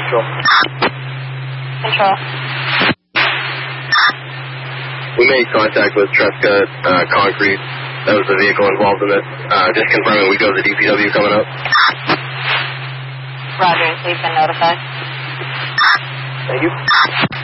Control. Control. We made contact with Tresca Concrete. That was the vehicle involved in it. Just confirming we go to the DPW coming up. Roger, we've been notified. Thank you.